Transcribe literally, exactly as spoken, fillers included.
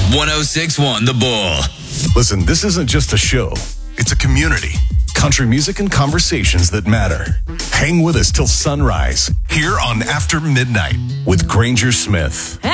one oh six point one The Bull. Listen, this isn't just a show. It's a community. Country music and conversations that matter. Hang with us till sunrise here on After Midnight with Granger Smith.